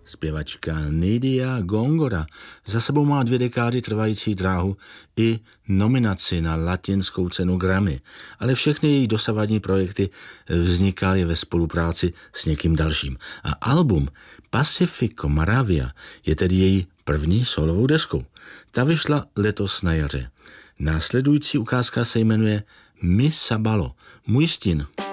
Zpěvačka Nydia Góngora za sebou má 2 dekády trvající dráhu i nominaci na latinskou cenu Grammy, ale všechny její dosavadní projekty vznikaly ve spolupráci s někým dalším. A album Pacifico Maravilla je tedy její první solovou deskou. Ta vyšla letos na jaře. Následující ukázka se jmenuje Mi Sabalo, můj stín.